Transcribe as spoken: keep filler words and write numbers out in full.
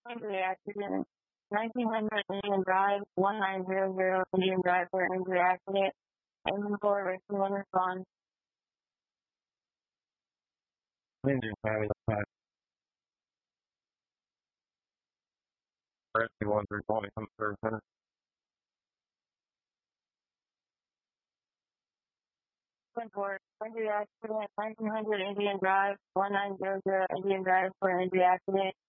Injury accident. nineteen hundred Indian Drive, one nine zero zero Indian Drive for an injury accident. Engine four, rescue one respond. Engine five, five. Rescue one three twenty from the service center. One four, injury accident, nineteen hundred Indian Drive, one nine zero zero Indian Drive for an injury accident.